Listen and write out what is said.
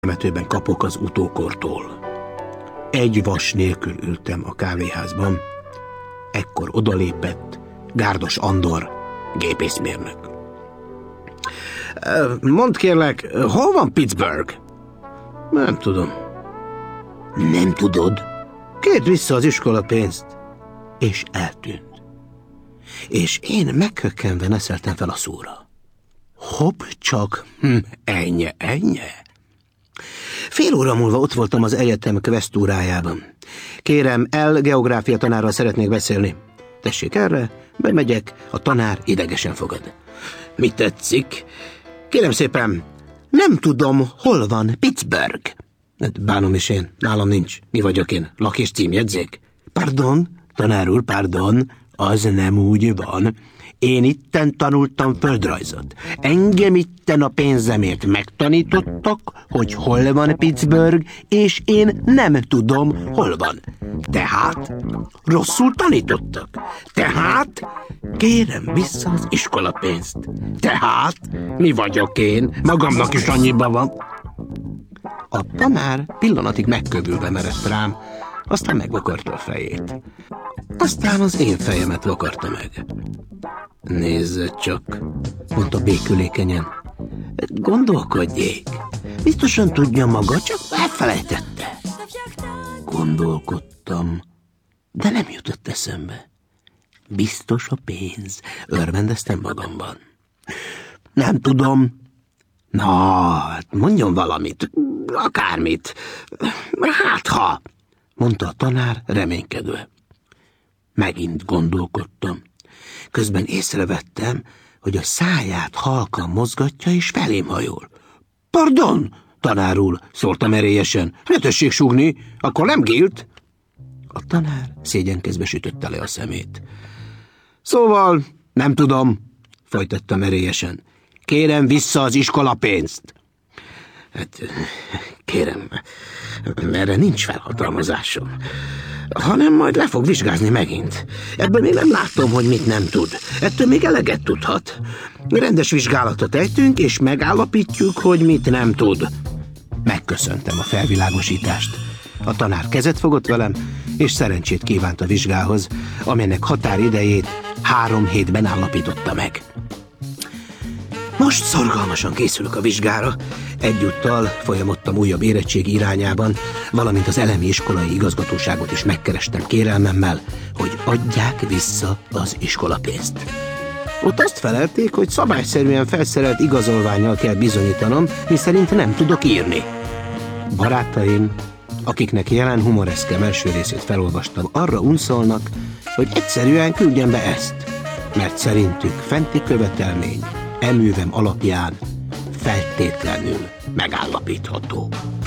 temetőben kapok az utókortól. Egy vas nélkül ültem a kávéházban, ekkor odalépett Gárdos Andor, gépészmérnök. Mondd kérlek, hol van Pittsburgh? Nem tudom. Nem tudod? Kérd vissza az iskola pénzt. És eltűnt. És én meghökkenve neszeltem fel a szóra. Hopp csak, ennyi. Fél óra múlva ott voltam az egyetem kvesztúrájában. Kérem, geográfia tanárral szeretnék beszélni. Tessék erre, bemegyek, a tanár idegesen fogad. Mi tetszik? Kérem szépen, nem tudom, hol van Pittsburgh. Bánom is én, nálam nincs. Mi vagyok én? Lakés címjegyzék? Pardon, tanár úr, pardon, az nem úgy van. Én itten tanultam földrajzot. Engem itten a pénzemért megtanítottak, hogy hol van Pittsburgh, és én nem tudom, hol van. Tehát rosszul tanítottak. Tehát kérem vissza az iskolapénzt. Tehát mi vagyok én? Magamnak is annyiban van. A tanár pillanatig megkövülve merett rám, aztán megvakarta a fejét. Aztán az én fejemet vakarta meg. Nézze csak, mondta békülékenyen. Gondolkodjék. Biztosan tudja maga, csak elfelejtette. Gondolkodtam, de nem jutott eszembe. Biztos a pénz, örvendeztem magamban. Nem tudom. Na, mondjon valamit, akármit. Hát ha, mondta a tanár reménykedve. Megint gondolkodtam. Közben észrevettem, hogy a száját halkan mozgatja és felém hajol. Pardon, tanár úr, szóltam erélyesen. Ne tessék súgni, akkor nem gilt. A tanár szégyenkezve sütötte le a szemét. Szóval, nem tudom, folytattam erélyesen. Kérem vissza az iskolapénzt. Hát, kérem, erre nincs felhatalmazásom. Hanem majd le fog vizsgázni megint. Ebből még nem látom, hogy mit nem tud. Ettől még eleget tudhat. Rendes vizsgálatot ejtünk, és megállapítjuk, hogy mit nem tud. Megköszöntem a felvilágosítást. A tanár kezet fogott velem, és szerencsét kívánt a vizsgához, amelynek határidejét 3 hétben állapította meg. Most szorgalmasan készülök a vizsgára, egyúttal folyamodtam újabb érettségi irányában, valamint az elemi iskolai igazgatóságot is megkerestem kérelmemmel, hogy adják vissza az iskolapénzt. Ott azt felelték, hogy szabályszerűen felszerelt igazolvánnyal kell bizonyítanom, miszerint nem tudok írni. Barátaim, akiknek jelen humoreszkem első részét felolvastam, arra unszolnak, hogy egyszerűen küldjem be ezt, mert szerintük fenti követelmény művem alapján feltétlenül megállapítható.